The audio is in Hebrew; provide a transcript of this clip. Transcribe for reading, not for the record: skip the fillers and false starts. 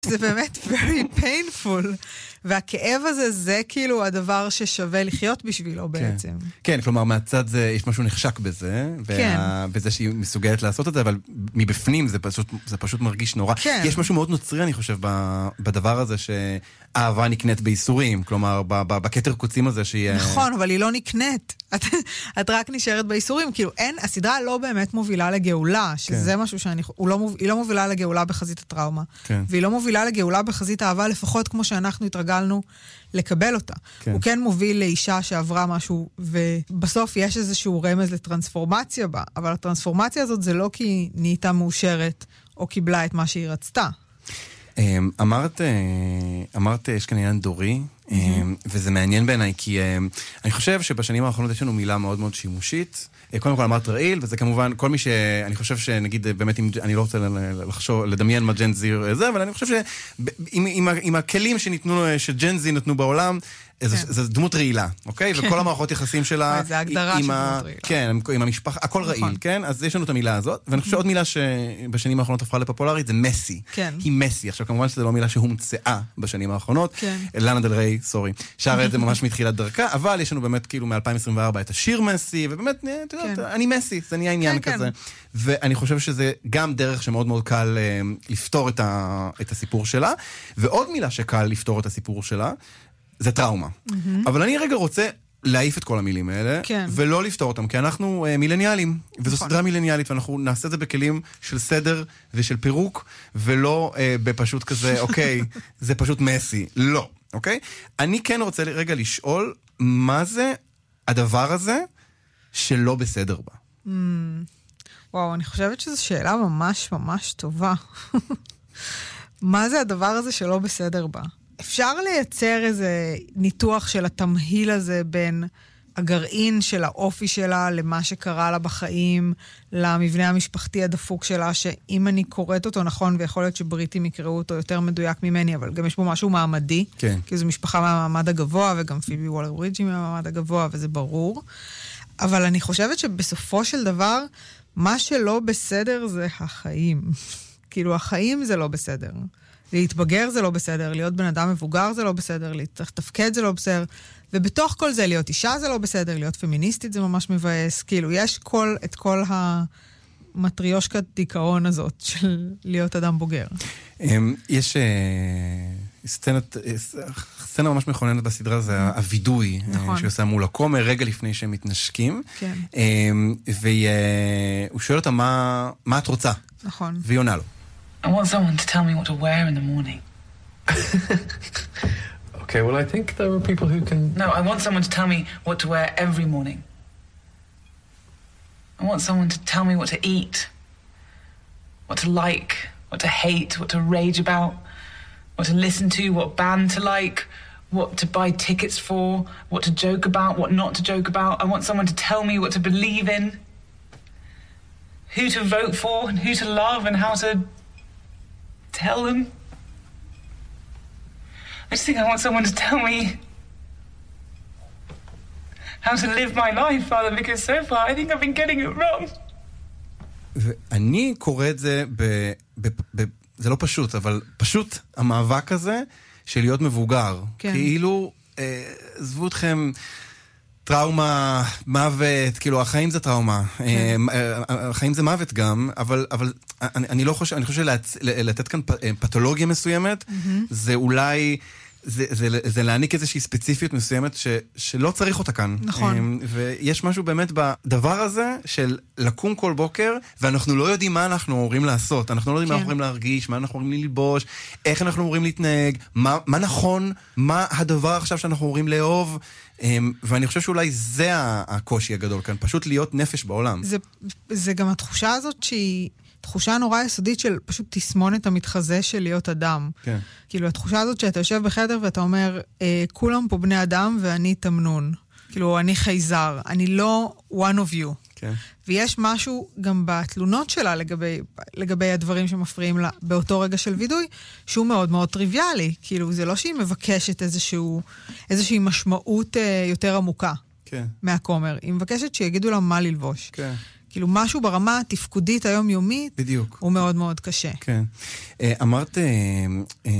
זה באמת very painful. והכאב הזה, זה כאילו הדבר ששווה לחיות בשבילו בעצם. כן, כלומר, מהצד יש משהו נחשק בזה, בזה שהיא מסוגלת לעשות את זה, אבל מבפנים זה פשוט מרגיש נורא. יש משהו מאוד נוצרי, אני חושב, בדבר הזה שאהבה נקנית בייסורים, כלומר, בכתר קוצים הזה שהיא... נכון, אבל היא לא נקנית. את רק נשארת בייסורים, כאילו הסדרה לא באמת מובילה לגאולה, שזה משהו היא לא מובילה לגאולה בחזית הטראומה, והיא לא מובילה לגאולה בחזית האהבה, לפחות כמו שאנחנו התרגלנו לקבל אותה. הוא כן מוביל לאישה שעברה משהו, ובסוף יש איזשהו רמז לטרנספורמציה בה, אבל הטרנספורמציה הזאת זה לא כי היא נהייתה מאושרת, או קיבלה את מה שהיא רצתה. אמרת, יש כאן עניין דורי, וזה מעניין בעיניי, כי אני חושב שבשנים האחרונות יש לנו מילה מאוד מאוד שימושית. קודם כל אמרת רעיל, וזה כמובן, כל מי שאני חושב שנגיד, באמת, אני לא רוצה לדמיין מה ג'ן זי זה, אבל אני חושב שעם הכלים שג'ן זי נתנו בעולם, זו דמות רעילה, אוקיי? וכל המערכות יחסים שלה... זה הגדרה של דמות רעילה. כן, עם המשפחה, הכל רעיל, כן? אז יש לנו את המילה הזאת, ואני חושב שעוד מילה שבשנים האחרונות הפכה לפופולרית, זה מסי. היא מסי. עכשיו, כמובן שזו לא מילה שהומצאה בשנים האחרונות. לאנה דל ריי, סורי. שרה את זה ממש מתחילת דרכה, אבל יש לנו באמת כאילו מ-2024 את השיר מסי, ובאמת, אתה יודעת, אני מסי, זה נהיה עניין כזה. ואני חושב שזה גם דרך שמאוד מאוד קל לפתור את הסיפור שלה, ועוד מילה שקל לפתור את הסיפור שלה, זה טראומה. אבל אני רגע רוצה להעיף את כל המילים האלה, ולא לפתור אותם, כי אנחנו מילניאלים, וזו סדרה מילניאלית, ואנחנו נעשה את זה בכלים של סדר ושל פירוק, ולא בפשוט כזה, אוקיי, זה פשוט מסי. לא, אוקיי? אני כן רוצה רגע לשאול, מה זה הדבר הזה שלא בסדר בה? וואו, אני חושבת שזו שאלה ממש ממש טובה. מה זה הדבר הזה שלא בסדר בה? אפשר לייצר איזה ניתוח של התמהיל הזה בין הגרעין של האופי שלה למה שקרה לה בחיים, למבנה המשפחתי הדפוק שלה, שאם אני קוראת אותו נכון, ויכול להיות שבריטים יקראו אותו יותר מדויק ממני, אבל גם יש בו משהו מעמדי, כי זו משפחה מהמעמד הגבוה, וגם פיבי וולר ריג'י מהמעמד הגבוה, וזה ברור. אבל אני חושבת שבסופו של דבר, מה שלא בסדר זה החיים. כאילו, החיים זה לא בסדר. להתבגר זה לא בסדר, להיות בן אדם מבוגר זה לא בסדר, לתפקד זה לא בסדר, ובתוך כל זה להיות אישה זה לא בסדר, להיות פמיניסטית זה ממש מבאס, כאילו יש את כל המטריושקת דיכאון הזאת של להיות אדם בוגר. יש סצנה ממש מכוננת בסדרה, זה הווידוי שעושה מול הכומר, רגע לפני שהם מתנשקים, והוא שואל אותה מה את רוצה? נכון. והיא עונה לו. I want someone to tell me what to wear in the morning. Okay, well, I think there are people who can... No, I want someone to tell me what to wear every morning. I want someone to tell me what to eat, what to like, what to hate, what to rage about, what to listen to, what band to like, what to buy tickets for, what to joke about, what not to joke about. I want someone to tell me what to believe in, who to vote for, and who to love, and how to... tell them. I just think I want someone to tell me how to live my life, Father, because so far I think I've been getting it wrong. ואני קורא את זה זה לא פשוט, אבל פשוט המאבק הזה של להיות מבוגר. כאילו, עזבו אתכם... טראומה, מוות, כאילו החיים זה טראומה, החיים זה מוות גם, אבל אני לא חושב, אני חושב לתת כאן פתולוגיה מסוימת, זה אולי, זה להעניק איזושהי ספציפיות מסוימת שלא צריך אותה כאן. נכון. ויש משהו באמת בדבר הזה של לקום כל בוקר, ואנחנו לא יודעים מה אנחנו אמורים לעשות, אנחנו לא יודעים מה אנחנו אמורים להרגיש, מה אנחנו אמורים ללבוש, איך אנחנו אמורים להתנהג, מה נכון, מה הדבר עכשיו שאנחנו אמורים לאהוב, ואני חושב שאולי זה הקושי הגדול כאן, פשוט להיות נפש בעולם. זה גם התחושה הזאת שהיא תחושה נורא יסודית של פשוט תסמונת המתחזה של להיות אדם. כן. כאילו התחושה הזאת שאתה יושב בחדר ואתה אומר, כולם פה בני אדם ואני תמנון. כאילו אני חייזר, אני לא one of you. כן. ויש משהו גם בתלונות שלה לגבי הדברים שמפריעים לה באותו רגע של וידוי, שהוא מאוד מאוד טריוויאלי. כאילו זה לא שהיא מבקשת איזושהי משמעות יותר עמוקה. כן. מהכומר. היא מבקשת שיגידו לה מה ללבוש. כן. כאילו משהו ברמה התפקודית היומיומית, בדיוק. הוא מאוד מאוד קשה. כן. אמרת